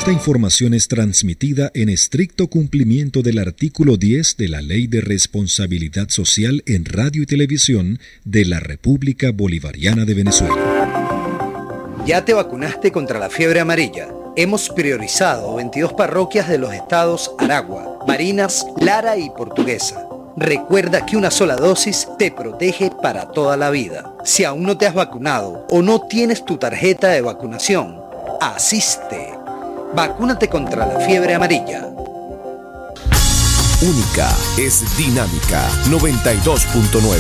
Esta información es transmitida en estricto cumplimiento del artículo 10 de la Ley de Responsabilidad Social en Radio y Televisión de la República Bolivariana de Venezuela. ¿Ya te vacunaste contra la fiebre amarilla? Hemos priorizado 22 parroquias de los estados Aragua, Barinas, Lara y Portuguesa. Recuerda que una sola dosis te protege para toda la vida. Si aún no te has vacunado o no tienes tu tarjeta de vacunación, asiste. Vacúnate contra la fiebre amarilla. Única es Dinámica 92.9.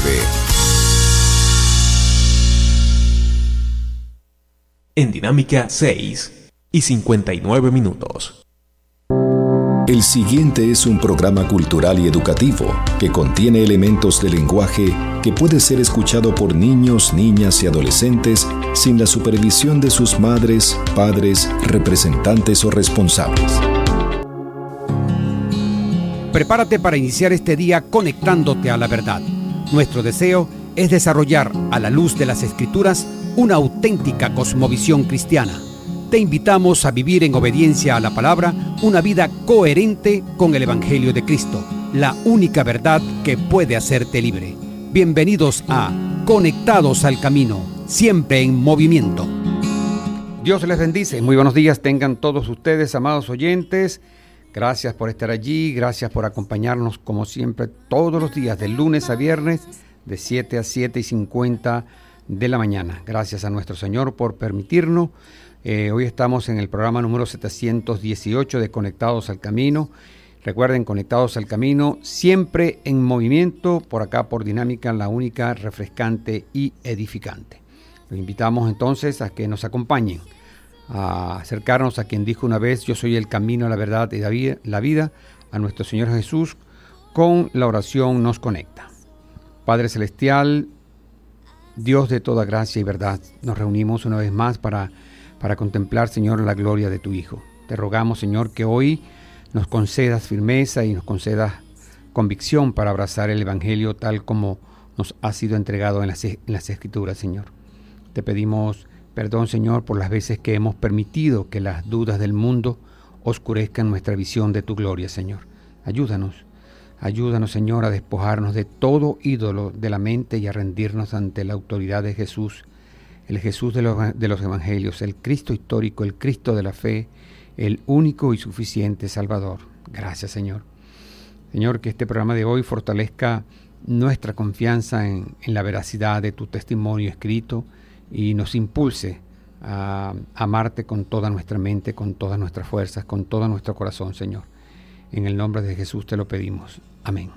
En Dinámica 6:59. El siguiente es un programa cultural y educativo que contiene elementos de lenguaje que puede ser escuchado por niños, niñas y adolescentes sin la supervisión de sus madres, padres, representantes o responsables. Prepárate para iniciar este día conectándote a la verdad. Nuestro deseo es desarrollar, a la luz de las Escrituras, una auténtica cosmovisión cristiana. Te invitamos a vivir en obediencia a la palabra una vida coherente con el Evangelio de Cristo, la única verdad que puede hacerte libre. Bienvenidos a Conectados al Camino, siempre en movimiento. Dios les bendice. Muy buenos días tengan todos ustedes, amados oyentes. Gracias por estar allí, gracias por acompañarnos como siempre todos los días, de lunes a viernes, de 7 a 7:50 de la mañana. Gracias a nuestro Señor por permitirnos. Hoy estamos en el programa número 718 de Conectados al Camino. Recuerden, Conectados al Camino, siempre en movimiento, por acá por Dinámica, la única, refrescante y edificante. Los invitamos entonces a que nos acompañen, a acercarnos a quien dijo una vez: yo soy el camino, la verdad y la vida, a nuestro Señor Jesús. Con la oración nos conecta. Padre Celestial, Dios de toda gracia y verdad, nos reunimos una vez más para contemplar, Señor, la gloria de tu Hijo. Te rogamos, Señor, que hoy nos concedas firmeza y nos concedas convicción para abrazar el Evangelio tal como nos ha sido entregado en las Escrituras, Señor. Te pedimos perdón, Señor, por las veces que hemos permitido que las dudas del mundo oscurezcan nuestra visión de tu gloria, Señor. Ayúdanos, Señor, a despojarnos de todo ídolo de la mente y a rendirnos ante la autoridad de Jesús, el Jesús de los Evangelios, el Cristo histórico, el Cristo de la fe, el único y suficiente Salvador. Gracias, Señor. Señor, que este programa de hoy fortalezca nuestra confianza en la veracidad de tu testimonio escrito y nos impulse a amarte con toda nuestra mente, con todas nuestras fuerzas, con todo nuestro corazón, Señor. En el nombre de Jesús te lo pedimos. Amén.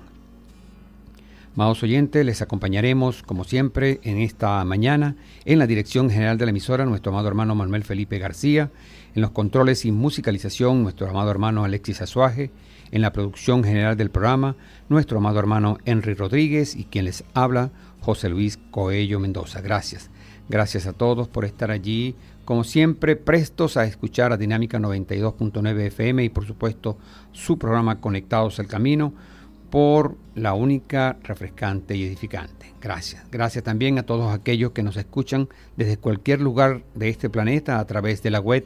Amados oyentes, les acompañaremos, como siempre, en esta mañana, en la dirección general de la emisora, nuestro amado hermano Manuel Felipe García, en los controles y musicalización, nuestro amado hermano Alexis Azuaje, en la producción general del programa, nuestro amado hermano Henry Rodríguez y quien les habla, José Luis Coello Mendoza. Gracias. Gracias a todos por estar allí, como siempre, prestos a escuchar a Dinámica 92.9 FM y, por supuesto, su programa Conectados al Camino, por la única, refrescante y edificante. Gracias. Gracias también a todos aquellos que nos escuchan desde cualquier lugar de este planeta a través de la web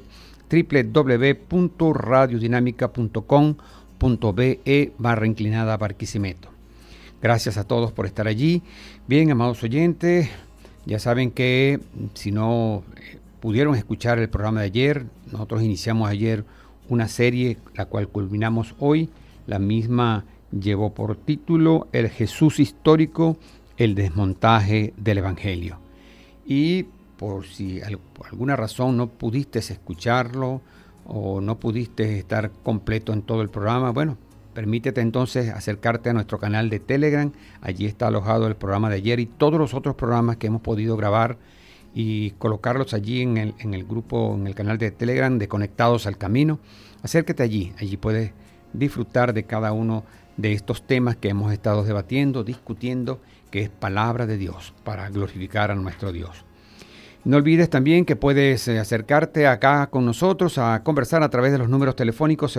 www.radiodinámica.com.be/Barquisimeto. Gracias a todos por estar allí. Bien, amados oyentes, ya saben que si no pudieron escuchar el programa de ayer, nosotros iniciamos ayer una serie, la cual culminamos hoy. La misma llevó por título El Jesús histórico, el desmontaje del Evangelio. Y por si por alguna razón no pudiste escucharlo o no pudiste estar completo en todo el programa, bueno, permítete entonces acercarte a nuestro canal de Telegram. Allí está alojado el programa de ayer y todos los otros programas que hemos podido grabar y colocarlos allí en el grupo, en el canal de Telegram de Conectados al Camino. Acércate allí puedes disfrutar de cada uno de estos temas que hemos estado debatiendo, discutiendo, que es palabra de Dios para glorificar a nuestro Dios. No olvides también que puedes acercarte acá con nosotros a conversar a través de los números telefónicos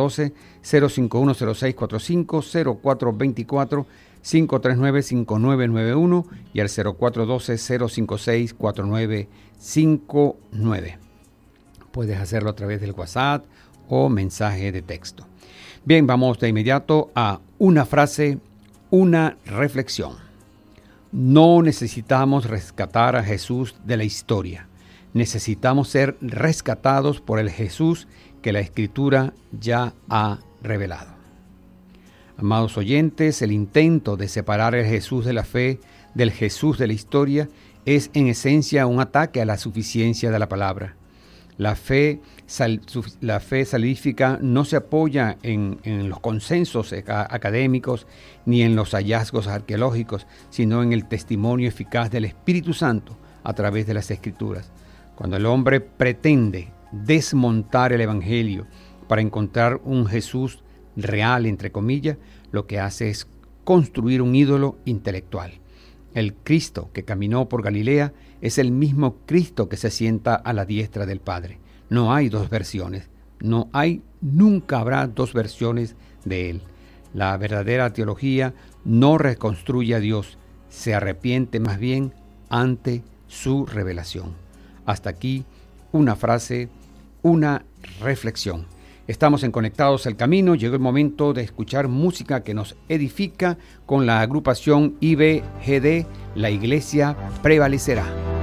0412-051-0645, 0424-539-5991 y al 0412-056-4959. Puedes hacerlo a través del WhatsApp o mensaje de texto. Bien, vamos de inmediato a una frase, una reflexión. No necesitamos rescatar a Jesús de la historia. Necesitamos ser rescatados por el Jesús que la Escritura ya ha revelado. Amados oyentes, el intento de separar el Jesús de la fe del Jesús de la historia es en esencia un ataque a la suficiencia de la palabra. La fe salvífica no se apoya en los consensos académicos ni en los hallazgos arqueológicos, sino en el testimonio eficaz del Espíritu Santo a través de las Escrituras. Cuando el hombre pretende desmontar el Evangelio para encontrar un Jesús real, entre comillas, lo que hace es construir un ídolo intelectual. El Cristo que caminó por Galilea es el mismo Cristo que se sienta a la diestra del Padre. No hay dos versiones. Nunca habrá dos versiones de Él. La verdadera teología no reconstruye a Dios, se arrepiente más bien ante su revelación. Hasta aquí una frase, una reflexión. Estamos en Conectados al Camino. Llegó el momento de escuchar música que nos edifica con la agrupación IBGD, La Iglesia Prevalecerá.